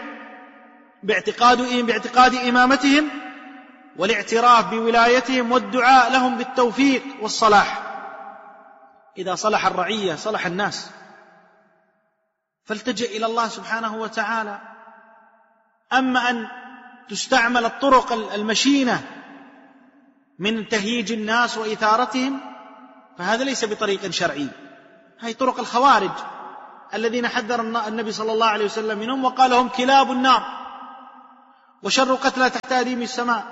باعتقاد إمامتهم والاعتراف بولايتهم والدعاء لهم بالتوفيق والصلاح. إذا صلح الرعية صلح الناس. فالتجئ إلى الله سبحانه وتعالى. أما أن تستعمل الطرق المشينة من تهييج الناس وإثارتهم، فهذا ليس بطريق شرعي. هذه طرق الخوارج الذين حذر النبي صلى الله عليه وسلم منهم وقال هم كلاب النار وشر قتلى تحت أديم السماء.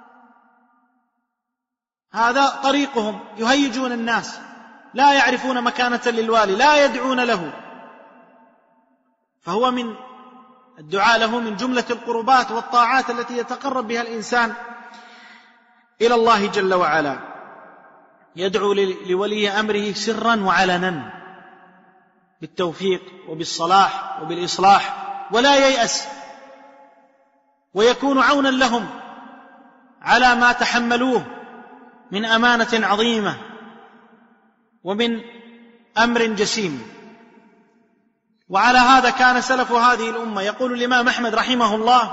هذا طريقهم، يهيجون الناس، لا يعرفون مكانة للوالي، لا يدعون له. فهو من الدعاء له من جملة القربات والطاعات التي يتقرب بها الإنسان إلى الله جل وعلا. يدعو لولي أمره سرا وعلنا بالتوفيق وبالصلاح وبالإصلاح، ولا ييأس، ويكون عونا لهم على ما تحملوه من أمانة عظيمة ومن أمر جسيم. وعلى هذا كان سلف هذه الأمة. يقول الإمام أحمد رحمه الله: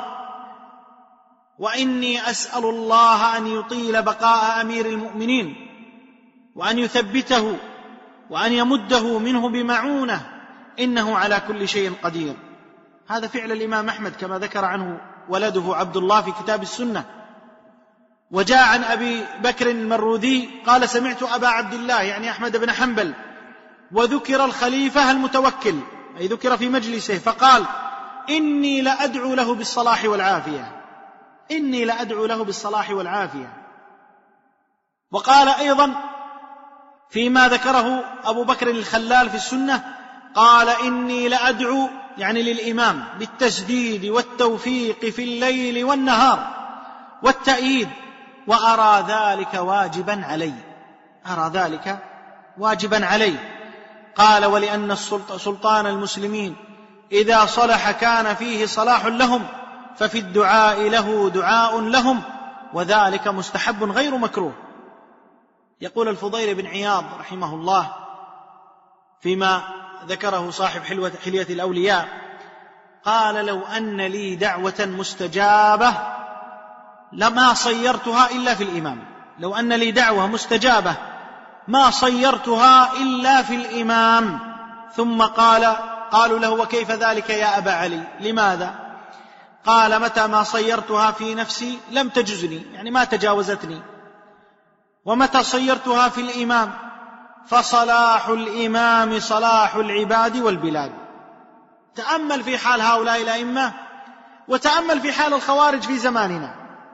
وإني أسأل الله أن يطيل بقاء أمير المؤمنين وأن يثبته وأن يمده منه بمعونة، إنه على كل شيء قدير. هذا فعل الإمام أحمد كما ذكر عنه ولده عبد الله في كتاب السنة. وجاء عن أبي بكر المروذي قال: سمعت أبا عبد الله يعني أحمد بن حنبل وذكر الخليفة المتوكل، أي ذكر في مجلسه، فقال: إني لأدعو له بالصلاح والعافية، إني لأدعو له بالصلاح والعافية. وقال أيضا فيما ذكره أبو بكر الخلال في السنة، قال: إني لأدعو يعني للإمام بالتسديد والتوفيق في الليل والنهار والتأييد، وأرى ذلك واجبا علي، أرى ذلك واجبا علي. قال: ولأن سلطان المسلمين إذا صلح كان فيه صلاح لهم، ففي الدعاء له دعاء لهم، وذلك مستحب غير مكروه. يقول الفضيل بن عياض رحمه الله فيما ذكره صاحب حلية الأولياء، قال: لو أن لي دعوة مستجابة لما صيرتها إلا في الإمام. لو أن لي دعوة مستجابة ما صيرتها إلا في الإمام. ثم قالوا له: وكيف ذلك يا أبا علي؟ لماذا؟ قال: متى ما صيرتها في نفسي لم تجزني، يعني ما تجاوزتني، ومتى صيرتها في الإمام فصلاح الإمام صلاح العباد والبلاد. تأمل في حال هؤلاء الأئمة، وتأمل في حال الخوارج في زماننا،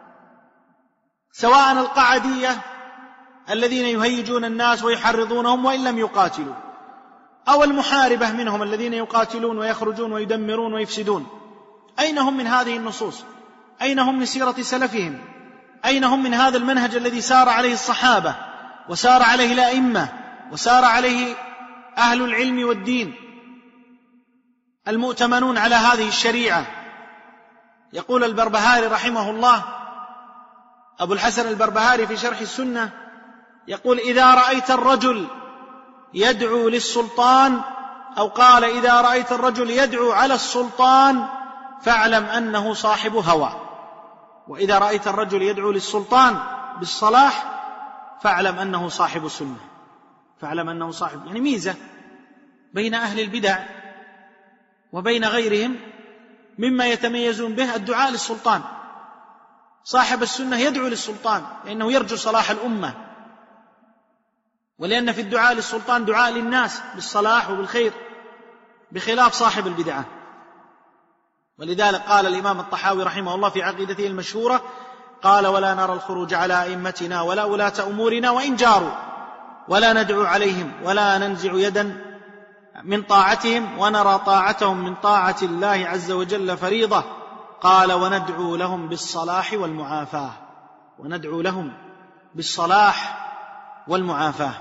سواء القعدية الذين يهيجون الناس ويحرضونهم وإن لم يقاتلوا، أو المحاربة منهم الذين يقاتلون ويخرجون ويدمرون ويفسدون. أين هم من هذه النصوص؟ أين هم من سيرة سلفهم؟ أين هم من هذا المنهج الذي سار عليه الصحابة وسار عليه الأئمة وسار عليه أهل العلم والدين المؤتمنون على هذه الشريعة؟ يقول البربهاري رحمه الله، أبو الحسن البربهاري في شرح السنة، يقول: إذا رأيت الرجل يدعو للسلطان، أو قال: إذا رأيت الرجل يدعو على السلطان فاعلم أنه صاحب هوى، وإذا رأيت الرجل يدعو للسلطان بالصلاح فاعلم أنه صاحب سنة، فاعلم أنه صاحب، يعني ميزة بين أهل البدع وبين غيرهم مما يتميزون به الدعاء للسلطان. صاحب السنة يدعو للسلطان لأنه يرجو صلاح الأمة، ولأن في الدعاء للسلطان دعاء للناس بالصلاح وبالخير، بخلاف صاحب البدعة. ولذلك قال الإمام الطحاوي رحمه الله في عقيدته المشهورة، قال: ولا نرى الخروج على أئمتنا ولا ولاة أمورنا وإن جاروا، ولا ندعو عليهم ولا ننزع يدا من طاعتهم، ونرى طاعتهم من طاعة الله عز وجل فريضة. قال: وندعو لهم بالصلاح والمعافاة، وندعو لهم بالصلاح والمعافاة.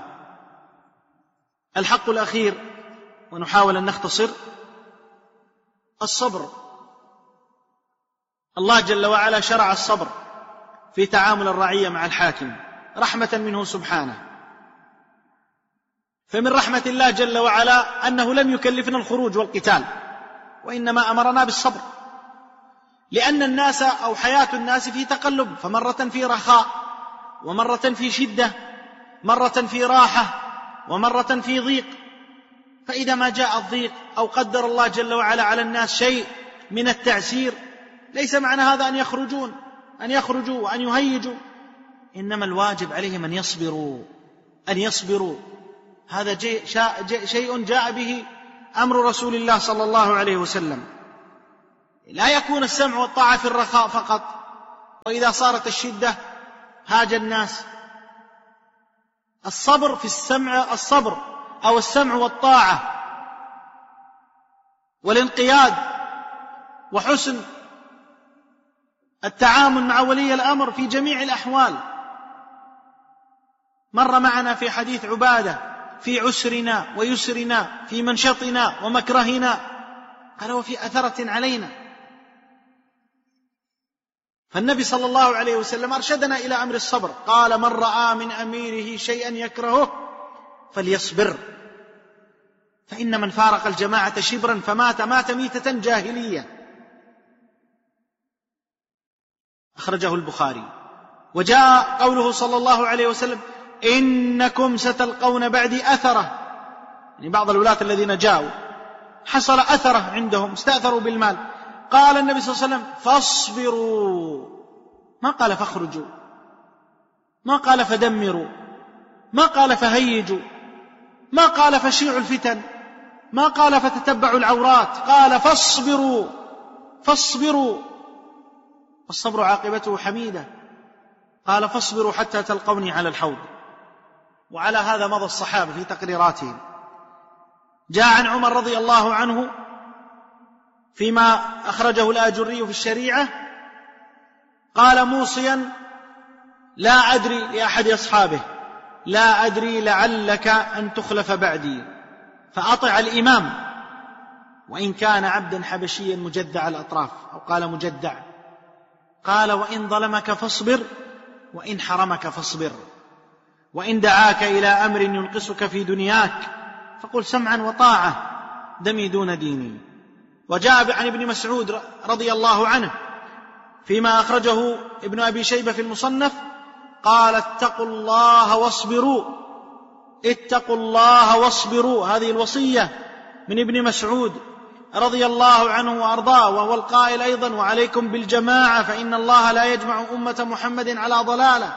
الحق الأخير، ونحاول أن نختصر، الصبر. الله جل وعلا شرع الصبر في تعامل الرعية مع الحاكم رحمة منه سبحانه. فمن رحمة الله جل وعلا أنه لم يكلفنا الخروج والقتال، وإنما أمرنا بالصبر، لأن الناس أو حياة الناس في تقلب، فمرة في رخاء، ومرة في شدة، مرة في راحة، ومرة في ضيق. فإذا ما جاء الضيق أو قدر الله جل وعلا على الناس شيء من التعسير، ليس معنى هذا أن يخرجوا وأن يهيجوا، إنما الواجب عليهم أن يصبروا. هذا شيء جاء به أمر رسول الله صلى الله عليه وسلم. لا يكون السمع والطاعة في الرخاء فقط، وإذا صارت الشدة هاج الناس. الصبر في السمع، الصبر أو السمع والطاعة والانقياد وحسن التعامل مع ولي الأمر في جميع الأحوال. مر معنا في حديث عبادة: في عسرنا ويسرنا، في منشطنا ومكرهنا، قال وفي أثرة علينا. فالنبي صلى الله عليه وسلم أرشدنا إلى أمر الصبر، قال: من رأى من أميره شيئا يكرهه فليصبر، فإن من فارق الجماعة شبرا فمات ميتة جاهلية. أخرجه البخاري. وجاء قوله صلى الله عليه وسلم: إنكم ستلقون بعدي أثرة، يعني بعض الولاة الذين جاءوا حصل أثرة عندهم، استأثروا بالمال. قال النبي صلى الله عليه وسلم: فاصبروا، ما قال فاخرجوا، ما قال فدمروا، ما قال فهيجوا، ما قال فشيعوا الفتن، ما قال فتتبعوا العورات، قال فاصبروا. فاصبروا، والصبر عاقبته حميدة. قال: فاصبروا حتى تلقوني على الحوض. وعلى هذا مضى الصحابة في تقريراتهم. جاء عن عمر رضي الله عنه فيما أخرجه الآجري في الشريعة، قال موصيا: لا أدري، لأحد أصحابه: لا أدري لعلك أن تخلف بعدي، فأطع الإمام وإن كان عبدا حبشيا مجدع الأطراف، أو قال مجدع. قال: وإن ظلمك فاصبر، وإن حرمك فاصبر، وإن دعاك إلى أمر ينقصك في دنياك فقل سمعا وطاعة، دمي دون ديني. وجاء عن ابن مسعود رضي الله عنه فيما أخرجه ابن أبي شيبة في المصنف، قال: اتقوا الله واصبروا، اتقوا الله واصبروا. هذه الوصية من ابن مسعود رضي الله عنه وأرضاه، وهو القائل أيضا: وعليكم بالجماعة فإن الله لا يجمع أمة محمد على ضلالة.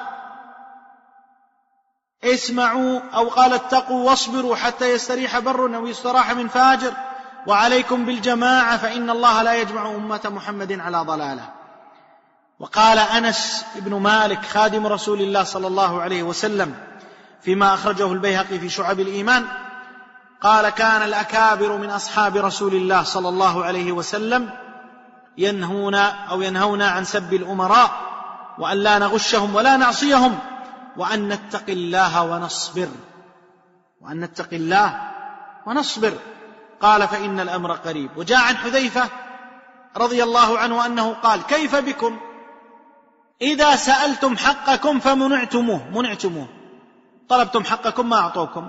اسمعوا، أو قال: اتقوا واصبروا حتى يستريح بر أو يستراح من فاجر، وعليكم بالجماعة فإن الله لا يجمع أمة محمد على ضلالة. وقال أنس بن مالك خادم رسول الله صلى الله عليه وسلم فيما أخرجه البيهقي في شعب الإيمان، قال: كان الأكابر من أصحاب رسول الله صلى الله عليه وسلم ينهون عن سب الأمراء، وأن لا نغشهم ولا نعصيهم، وأن نتقي الله ونصبر، وأن نتقي الله ونصبر. قال: فإن الأمر قريب. وجاء عن حذيفة رضي الله عنه أنه قال: كيف بكم إذا سألتم حقكم فمنعتموه، طلبتم حقكم ما أعطوكم.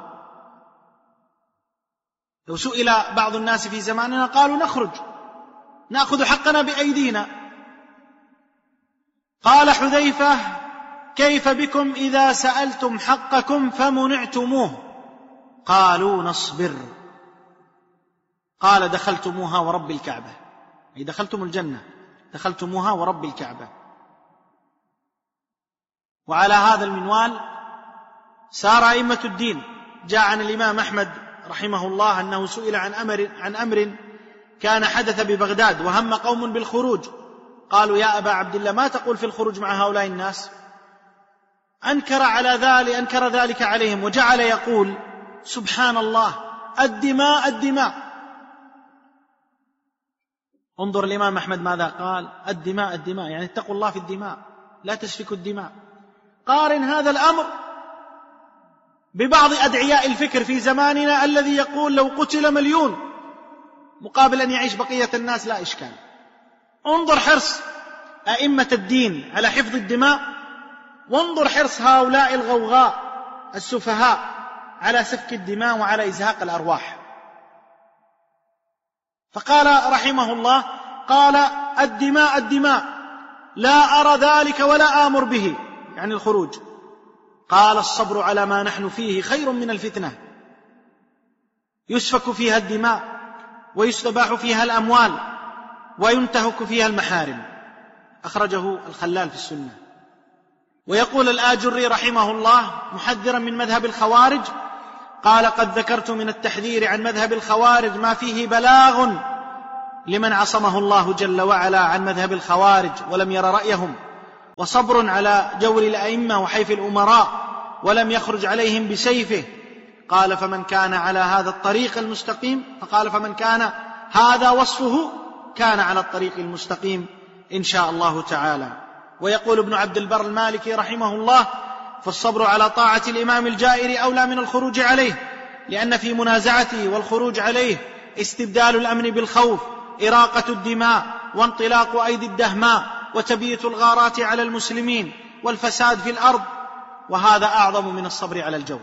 لو سئل بعض الناس في زماننا قالوا: نخرج نأخذ حقنا بأيدينا. قال حذيفة: كيف بكم إذا سألتم حقكم فمنعتموه؟ قالوا: نصبر. قال: دخلتموها ورب الكعبة، أي دخلتم الجنة، دخلتموها ورب الكعبة. وعلى هذا المنوال سار أئمة الدين. جاء عن الإمام أحمد رحمه الله أنه سئل عن أمر كان حدث ببغداد، وهم قوم بالخروج، قالوا: يا أبا عبد الله، ما تقول في الخروج مع هؤلاء الناس؟ أنكر ذلك عليهم، وجعل يقول: سبحان الله، الدماء الدماء. انظر الإمام أحمد ماذا قال: الدماء الدماء، يعني اتقوا الله في الدماء، لا تسفكوا الدماء. قارن هذا الأمر ببعض أدعياء الفكر في زماننا الذي يقول: لو قتل 1,000,000 مقابل أن يعيش بقية الناس لا إشكال. انظر حرص أئمة الدين على حفظ الدماء، وانظر حرص هؤلاء الغوغاء السفهاء على سفك الدماء وعلى إزهاق الأرواح. فقال رحمه الله: قال: الدماء الدماء، لا أرى ذلك ولا آمر به، يعني الخروج. قال: الصبر على ما نحن فيه خير من الفتنة، يسفك فيها الدماء ويستباح فيها الأموال وينتهك فيها المحارم. أخرجه الخلال في السنة. ويقول الآجري رحمه الله محذرا من مذهب الخوارج: قال: قد ذكرت من التحذير عن مذهب الخوارج ما فيه بلاغ لمن عصمه الله جل وعلا عن مذهب الخوارج ولم ير رأيهم، وصبر على جور الأئمة وحيف الأمراء ولم يخرج عليهم بسيفه. قال: فمن كان على هذا الطريق المستقيم، فقال: فمن كان هذا وصفه كان على الطريق المستقيم إن شاء الله تعالى. ويقول ابن عبد البر المالكي رحمه الله: فالصبر على طاعة الإمام الجائر أولى من الخروج عليه، لأن في منازعته والخروج عليه استبدال الأمن بالخوف، إراقة الدماء، وانطلاق أيدي الدهماء، وتبييت الغارات على المسلمين، والفساد في الأرض، وهذا أعظم من الصبر على الجور.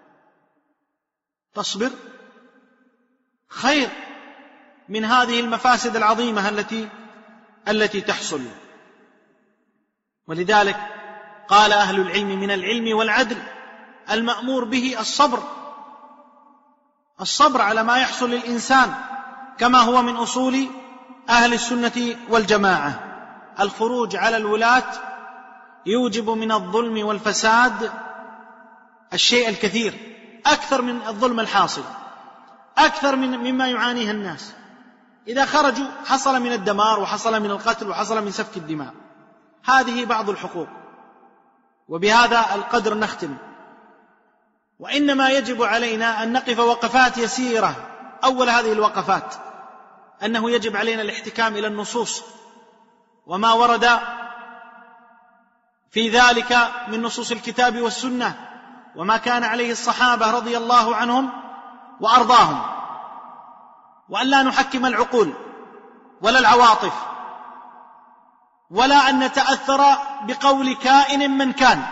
تصبر خير من هذه المفاسد العظيمة التي تحصل. ولذلك قال أهل العلم: من العلم والعدل المأمور به الصبر على ما يحصل للإنسان، كما هو من أصول أهل السنة والجماعة. الخروج على الولاة يوجب من الظلم والفساد الشيء الكثير، أكثر من الظلم الحاصل، أكثر مما يعانيه الناس. إذا خرجوا حصل من الدمار، وحصل من القتل، وحصل من سفك الدماء. هذه بعض الحقوق. وبهذا القدر نختم. وإنما يجب علينا أن نقف وقفات يسيرة. أول هذه الوقفات أنه يجب علينا الاحتكام إلى النصوص وما ورد في ذلك من نصوص الكتاب والسنة، وما كان عليه الصحابة رضي الله عنهم وأرضاهم، وأن لا نحكم العقول ولا العواطف، ولا أن نتأثر بقول كائن من كان،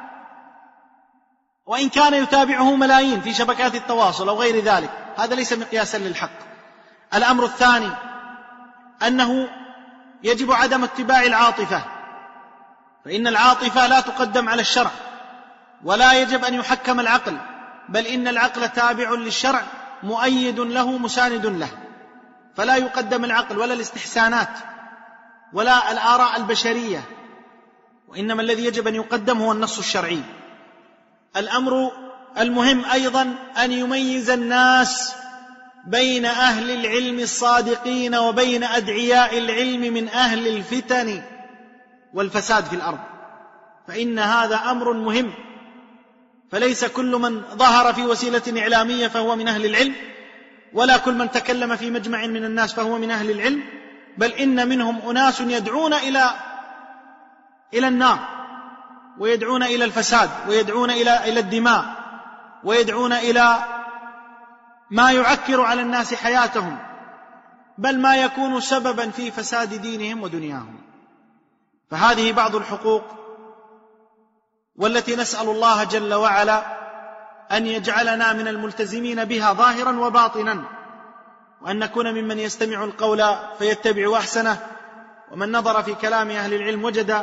وإن كان يتابعه ملايين في شبكات التواصل أو غير ذلك، هذا ليس مقياسا للحق. الأمر الثاني أنه يجب عدم اتباع العاطفة، فإن العاطفة لا تقدم على الشرع، ولا يجب أن يحكم العقل، بل إن العقل تابع للشرع مؤيد له مساند له، فلا يقدم العقل ولا الاستحسانات ولا الآراء البشرية، وإنما الذي يجب أن يقدم هو النص الشرعي. الأمر المهم أيضا أن يميز الناس بين أهل العلم الصادقين وبين أدعياء العلم من أهل الفتن والفساد في الأرض، فإن هذا أمر مهم. فليس كل من ظهر في وسيلة إعلامية فهو من أهل العلم، ولا كل من تكلم في مجمع من الناس فهو من أهل العلم، بل إن منهم أناس يدعون إلى النار، ويدعون إلى الفساد، ويدعون إلى الدماء، ويدعون إلى ما يعكر على الناس حياتهم، بل ما يكون سببا في فساد دينهم ودنياهم. فهذه بعض الحقوق، والتي نسأل الله جل وعلا أن يجعلنا من الملتزمين بها ظاهرا وباطنا، وأن نكون ممن يستمع القول فيتبع أحسنه. ومن نظر في كلام أهل العلم وجد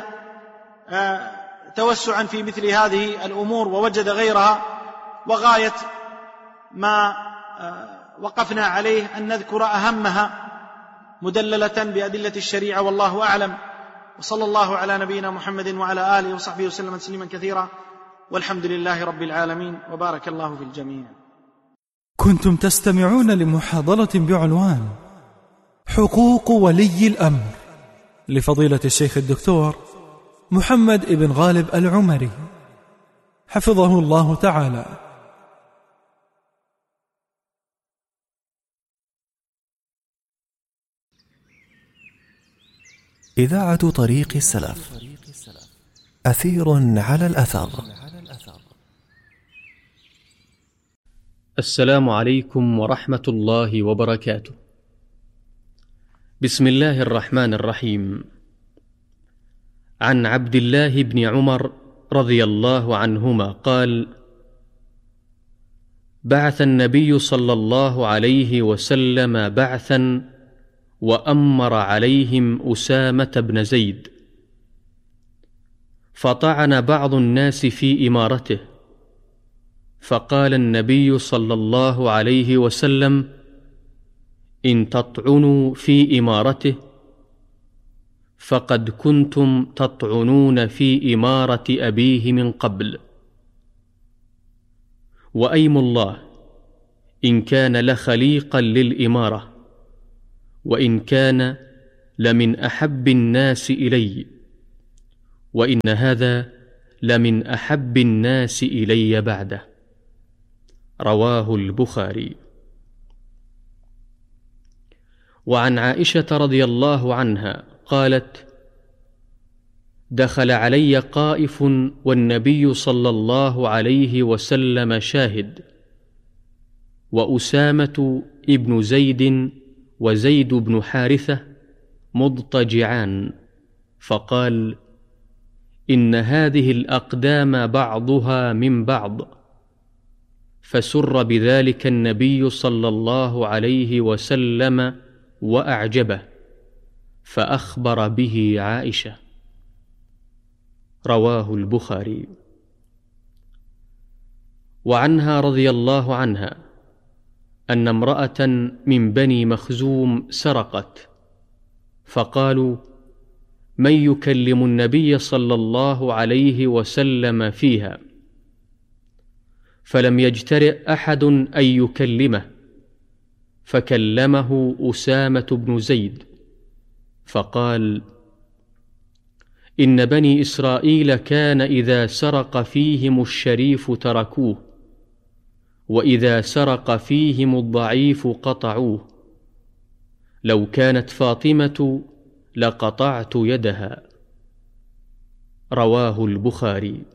توسعا في مثل هذه الأمور، ووجد غيرها. وغاية ما وقفنا عليه أن نذكر أهمها مدللة بأدلة الشريعة، والله أعلم. وصلى الله على نبينا محمد وعلى آله وصحبه وسلم تسليما كثيرا، والحمد لله رب العالمين، وبارك الله في الجميع. كنتم تستمعون لمحاضرة بعنوان حقوق ولي الأمر لفضيلة الشيخ الدكتور محمد بن غالب العمري حفظه الله تعالى. إذاعة طريق السلف، أثير على الأثر. السلام عليكم ورحمة الله وبركاته. بسم الله الرحمن الرحيم. عن عبد الله بن عمر رضي الله عنهما قال: بعث النبي صلى الله عليه وسلم بعثا وأمر عليهم أسامة بن زيد، فطعن بعض الناس في إمارته، فقال النبي صلى الله عليه وسلم: إن تطعنوا في إمارته فقد كنتم تطعنون في إمارة أبيه من قبل. وأيم الله إن كان لخليقا للإمارة، وإن كان لمن أحب الناس إلي، وإن هذا لمن أحب الناس إلي بعده. رواه البخاري. وعن عائشة رضي الله عنها قالت: دخل علي قائف والنبي صلى الله عليه وسلم شاهد، وأسامة ابن زيد وزيد بن حارثة مضطجعان، فقال: إن هذه الأقدام بعضها من بعض. فسر بذلك النبي صلى الله عليه وسلم وأعجبه، فأخبر به عائشة. رواه البخاري. وعنها رضي الله عنها أن امرأة من بني مخزوم سرقت، فقالوا: من يكلم النبي صلى الله عليه وسلم فيها؟ فلم يجترئ أحد أن يكلمه، فكلمه أسامة بن زيد فقال: إن بني إسرائيل كان إذا سرق فيهم الشريف تركوه، وإذا سرق فيهم الضعيف قطعوه. لو كانت فاطمة لقطعت يدها. رواه البخاري.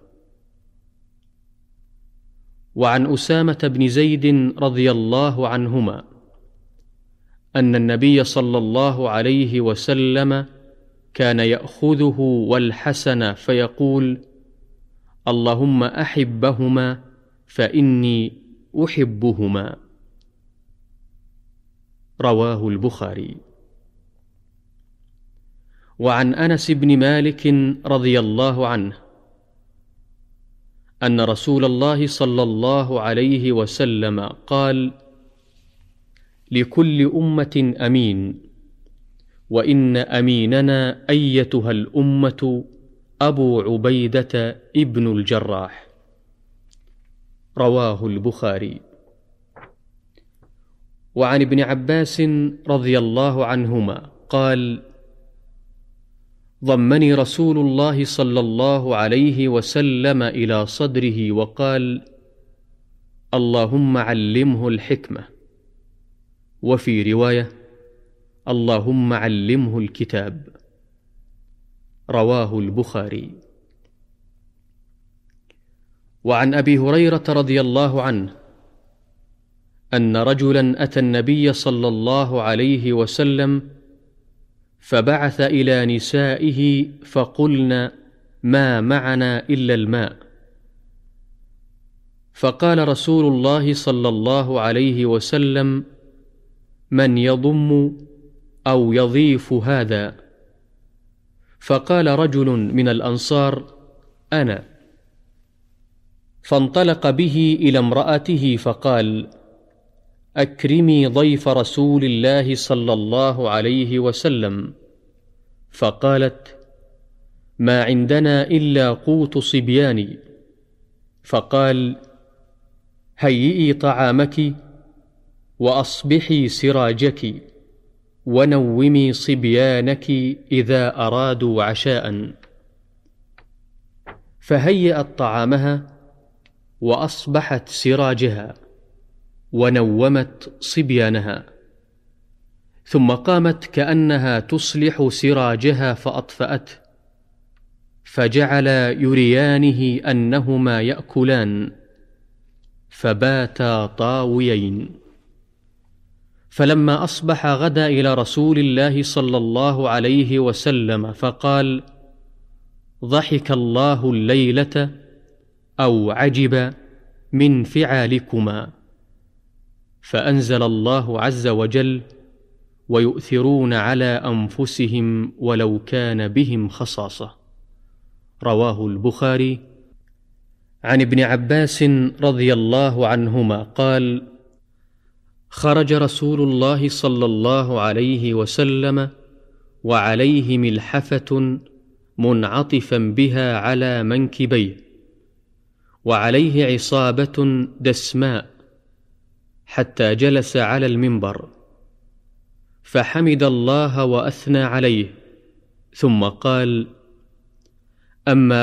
وعن أسامة بن زيد رضي الله عنهما أن النبي صلى الله عليه وسلم كان يأخذه والحسن فيقول: اللهم أحبهما فإني أحبهما. رواه البخاري. وعن أنس بن مالك رضي الله عنه أن رسول الله صلى الله عليه وسلم قال: لكل أمة أمين، وإن أميننا أيتها الأمة أبو عبيدة ابن الجراح. رواه البخاري. وعن ابن عباس رضي الله عنهما قال: ضمني رسول الله صلى الله عليه وسلم إلى صدره وقال: اللهم علمه الحكمة، وفي رواية: اللهم علمه الكتاب. رواه البخاري. وعن أبي هريرة رضي الله عنه أن رجلا أتى النبي صلى الله عليه وسلم فبعث إلى نسائه فقلن: ما معنا إلا الماء. فقال رسول الله صلى الله عليه وسلم: من يضم أو يضيف هذا؟ فقال رجل من الأنصار: أنا. فانطلق به إلى امرأته فقال: أكرمي ضيف رسول الله صلى الله عليه وسلم. فقالت: ما عندنا إلا قوت صبياني. فقال: هيئي طعامك، وأصبحي سراجك، ونومي صبيانك إذا أرادوا عشاء. فهيأت طعامها، وأصبحت سراجها، ونومت صبيانها. ثم قامت كأنها تصلح سراجها فأطفأته، فجعلا يريانه أنهما يأكلان، فباتا طاويين. فلما أصبح غدا إلى رسول الله صلى الله عليه وسلم فقال: ضحك الله الليلة أو عجب من فعالكما. فأنزل الله عز وجل: ويؤثرون على أنفسهم ولو كان بهم خصاصة. رواه البخاري. عن ابن عباس رضي الله عنهما قال: خرج رسول الله صلى الله عليه وسلم وعليه ملحفة منعطفا بها على منكبيه، وعليه عصابة دسماء، حتى جلس على المنبر فحمد الله وأثنى عليه، ثم قال: أما